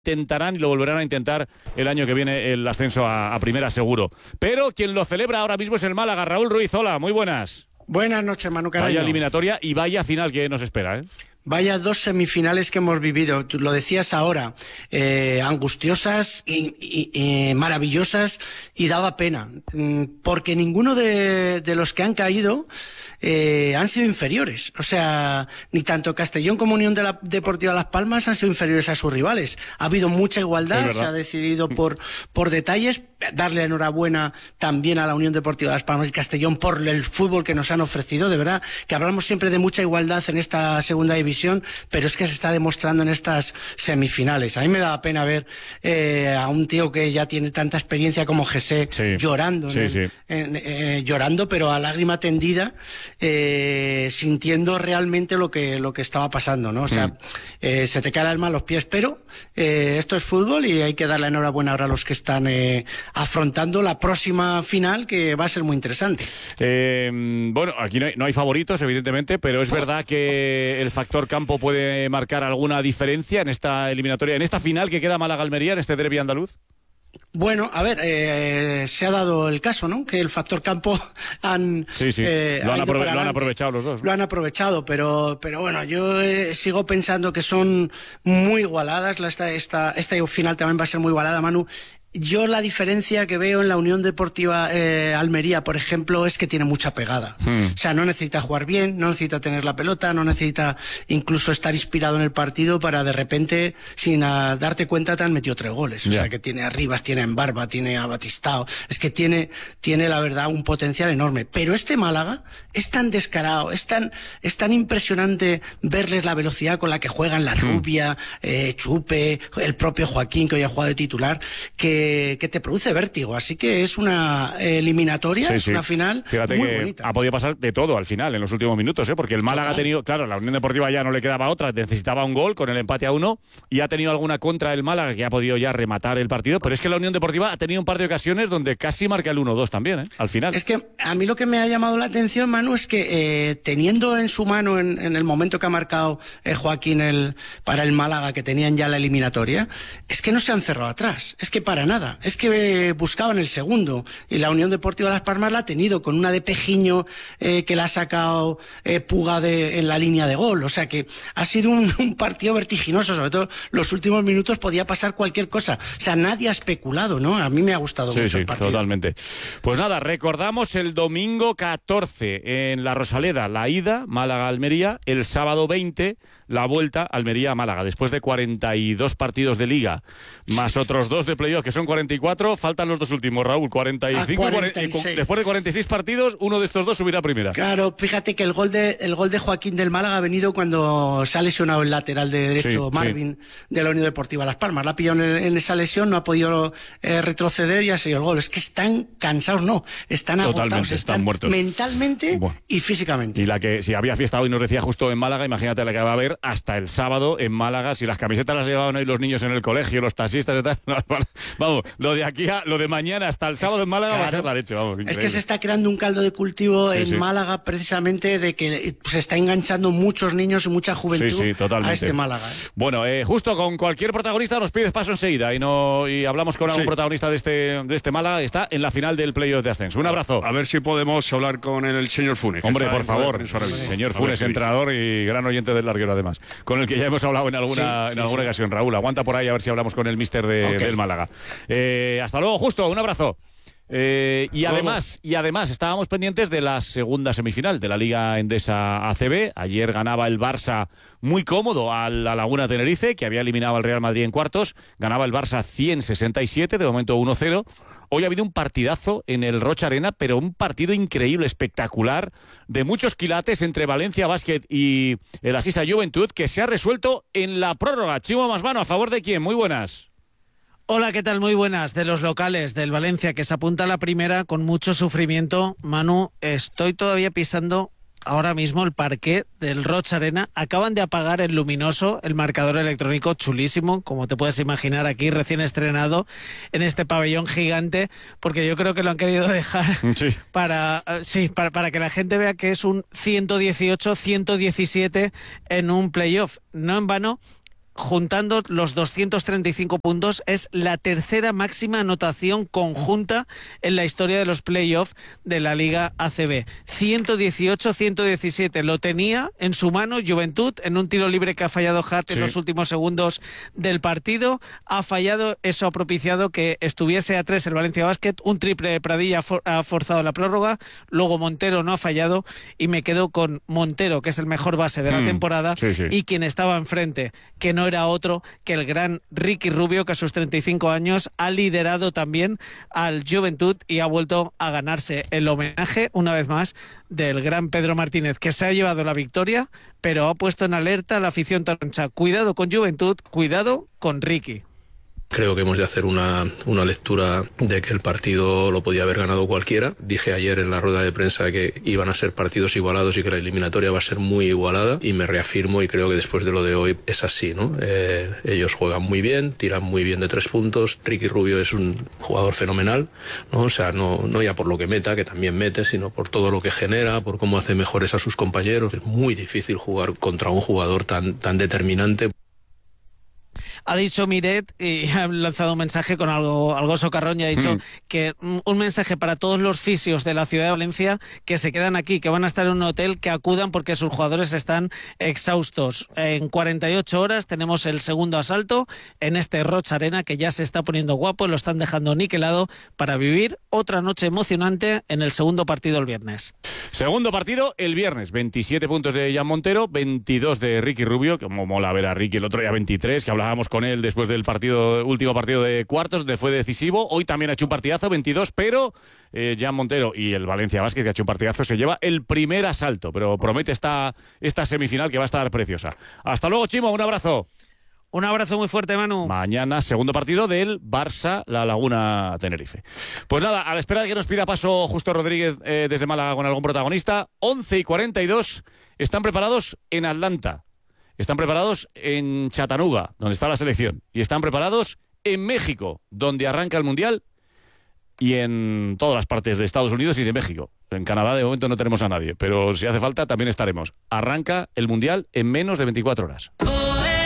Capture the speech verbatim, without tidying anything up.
intentarán y lo volverán a intentar el año que viene el ascenso a, a primera seguro. Pero quien lo celebra ahora mismo es el Málaga. Raúl Ruiz, hola, muy buenas. Buenas noches, Manu Caraño. Vaya eliminatoria y vaya final que nos espera, ¿eh? Vaya dos semifinales que hemos vivido, tú lo decías ahora, eh, angustiosas y, y, y maravillosas, y daba pena, porque ninguno de, de los que han caído eh, han sido inferiores. O sea, ni tanto Castellón como Unión de la Deportiva Las Palmas han sido inferiores a sus rivales. Ha habido mucha igualdad, se ha decidido por, por detalles. Darle enhorabuena también a la Unión Deportiva Las Palmas y Castellón por el fútbol que nos han ofrecido. De verdad que hablamos siempre de mucha igualdad en esta segunda división, pero es que se está demostrando en estas semifinales. A mí me da pena ver eh, a un tío que ya tiene tanta experiencia como José sí. llorando, sí, en, sí. En, eh, llorando, pero a lágrima tendida, eh, sintiendo realmente lo que lo que estaba pasando, ¿no? O sea, mm. eh, se te cae el alma a los pies, pero eh, esto es fútbol y hay que darle enhorabuena ahora a los que están eh, afrontando la próxima final, que va a ser muy interesante. Eh, bueno, aquí no hay, no hay favoritos, evidentemente, pero es verdad que el factor campo puede marcar alguna diferencia en esta eliminatoria, en esta final que queda Málaga-Almería, en este derbi andaluz. Bueno, a ver, eh, se ha dado el caso, ¿no? Que el factor campo han... Sí, sí, eh, lo, han aprove- lo han aprovechado los dos, ¿no? Lo han aprovechado, pero pero bueno, yo eh, sigo pensando que son muy igualadas. Esta, esta, esta final también va a ser muy igualada, Manu. Yo la diferencia que veo en la Unión Deportiva eh, Almería, por ejemplo, es que tiene mucha pegada. Hmm. O sea, no necesita jugar bien, no necesita tener la pelota, no necesita incluso estar inspirado en el partido para de repente, sin a, darte cuenta, te han metido tres goles. Yeah. O sea, que tiene a Rivas, tiene a Embarba, tiene a Batistao. Es que tiene, tiene la verdad un potencial enorme. Pero este Málaga es tan descarado, es tan, es tan impresionante verles la velocidad con la que juegan la Rubia, eh, Chupe, el propio Joaquín, que hoy ha jugado de titular, que que te produce vértigo, así que es una eliminatoria, sí, sí. una final Fíjate muy que bonita. Ha podido pasar de todo al final, en los últimos minutos, ¿eh? Porque el Málaga Total. ha tenido, claro, la Unión Deportiva ya no le quedaba otra, necesitaba un gol con el empate a uno, y ha tenido alguna contra el Málaga que ha podido ya rematar el partido, pero es que la Unión Deportiva ha tenido un par de ocasiones donde casi marca el uno dos también, ¿eh? Al final. Es que a mí lo que me ha llamado la atención, Manu, es que eh, teniendo en su mano, en, en el momento que ha marcado eh, Joaquín el, para el Málaga, que tenían ya la eliminatoria, es que no se han cerrado atrás, es que para nada, es que buscaban el segundo, y la Unión Deportiva Las Palmas la ha tenido con una de Pejiño eh, que la ha sacado eh, Puga de, en la línea de gol. O sea que ha sido un, un partido vertiginoso, sobre todo los últimos minutos podía pasar cualquier cosa. O sea, nadie ha especulado, ¿no? A mí me ha gustado sí, mucho sí, el partido. Totalmente. Pues nada, recordamos el domingo catorce en la Rosaleda, la ida, Málaga-Almería, el sábado veinte, la vuelta, Almería-Málaga. Después de cuarenta y dos partidos de Liga, más otros dos de playoff, que son cuarenta y cuatro, faltan los dos últimos, Raúl, cuarenta y cinco, cuarenta y seis. Después de cuarenta y seis partidos, uno de estos dos subirá a primera. Claro, fíjate que el gol de el gol de Joaquín del Málaga ha venido cuando se ha lesionado el lateral de derecho, sí, Marvin, sí. de la Unión Deportiva Las Palmas. La ha pillado en, en esa lesión, no ha podido eh, retroceder y ha seguido el gol. Es que están cansados, no, están Totalmente, agotados, están, están muertos. mentalmente bueno. y físicamente. Y la que, si había fiesta hoy, nos decía justo en Málaga, imagínate la que va a haber hasta el sábado en Málaga, si las camisetas las llevaban hoy los niños en el colegio, los taxistas y tal. Vamos, lo de aquí a, lo de mañana hasta el sábado en Málaga claro, va a ser la leche, vamos. Increíble. Es que se está creando un caldo de cultivo sí, en sí. Málaga, precisamente de que se está enganchando muchos niños y mucha juventud sí, sí, a este Málaga. ¿eh? Bueno, eh, justo con cualquier protagonista nos pides paso enseguida y no y hablamos con algún sí. protagonista de este de este Málaga, está en la final del playoff de ascenso. Un abrazo. A ver si podemos hablar con el señor Funes. Hombre, por favor, señor Funes, entrenador y gran oyente del larguero además, con el que ya hemos hablado en alguna sí, en sí, alguna sí. ocasión. Raúl, aguanta por ahí a ver si hablamos con el míster de, okay. del Málaga. Eh, hasta luego, Justo, un abrazo. Eh, y además y además estábamos pendientes de la segunda semifinal de la Liga Endesa A C B. Ayer ganaba el Barça muy cómodo a la Laguna Tenerife, que había eliminado al Real Madrid en cuartos. Ganaba el Barça cien sesenta y siete, de momento uno cero. Hoy ha habido un partidazo en el Rocha Arena, pero un partido increíble, espectacular, de muchos quilates entre Valencia Basket y el Asisa Juventud, que se ha resuelto en la prórroga. Chimo Masmano, ¿a favor de quién? Muy buenas. Hola, ¿qué tal? Muy buenas. De los locales, del Valencia, que se apunta a la primera con mucho sufrimiento. Manu, estoy todavía pisando ahora mismo el parqué del Rocha Arena. Acaban de apagar el luminoso, el marcador electrónico chulísimo, como te puedes imaginar aquí, recién estrenado en este pabellón gigante, porque yo creo que lo han querido dejar sí. para, uh, sí, para, para que la gente vea que es un ciento dieciocho ciento diecisiete en un playoff. No en vano, juntando los doscientos treinta y cinco puntos, es la tercera máxima anotación conjunta en la historia de los playoffs de la Liga A C B. ciento dieciocho ciento diecisiete lo tenía en su mano Juventud en un tiro libre que ha fallado Hart sí. en los últimos segundos del partido. Ha fallado, eso ha propiciado que estuviese a tres el Valencia Basket. Un triple de Pradilla for, ha forzado la prórroga. Luego Montero no ha fallado y me quedo con Montero, que es el mejor base de la hmm. temporada sí, sí. y quien estaba enfrente, que no era otro que el gran Ricky Rubio, que a sus treinta y cinco años ha liderado también al Juventud y ha vuelto a ganarse el homenaje una vez más del gran Pedro Martínez, que se ha llevado la victoria, pero ha puesto en alerta a la afición taroncha. Cuidado con Juventud, cuidado con Ricky. Creo que hemos de hacer una, una lectura de que el partido lo podía haber ganado cualquiera. Dije ayer en la rueda de prensa que iban a ser partidos igualados y que la eliminatoria va a ser muy igualada, y me reafirmo y creo que después de lo de hoy es así, ¿no? Eh, ellos juegan muy bien, tiran muy bien de tres puntos. Ricky Rubio es un jugador fenomenal, ¿no? O sea, no, no ya por lo que meta, que también mete, sino por todo lo que genera, por cómo hace mejores a sus compañeros. Es muy difícil jugar contra un jugador tan, tan determinante. Ha dicho Miret y ha lanzado un mensaje con algo, algo socarrón y ha dicho mm. que un mensaje para todos los fisios de la ciudad de Valencia que se quedan aquí, que van a estar en un hotel, que acudan porque sus jugadores están exhaustos. En cuarenta y ocho horas tenemos el segundo asalto en este Roig Arena, que ya se está poniendo guapo, lo están dejando niquelado para vivir otra noche emocionante en el segundo partido el viernes. Segundo partido el viernes, veintisiete puntos de Jan Montero, veintidós de Ricky Rubio, que como mola ver a Ricky el otro día veintitrés, que hablábamos con él después del partido último partido de cuartos, donde fue decisivo. Hoy también ha hecho un partidazo, veintidós, pero eh, Jan Montero y el Valencia Basket, que ha hecho un partidazo, se lleva el primer asalto, pero promete esta, esta semifinal que va a estar preciosa. Hasta luego, Chimo, un abrazo. Un abrazo muy fuerte, Manu. Mañana, segundo partido del Barça, La Laguna, Tenerife. Pues nada, a la espera de que nos pida paso Justo Rodríguez eh, desde Málaga con algún protagonista, once y cuarenta y dos, están preparados en Atlanta, están preparados en Chattanooga, donde está la selección, y están preparados en México, donde arranca el Mundial, y en todas las partes de Estados Unidos y de México. En Canadá de momento no tenemos a nadie, pero si hace falta también estaremos. Arranca el Mundial en menos de veinticuatro horas.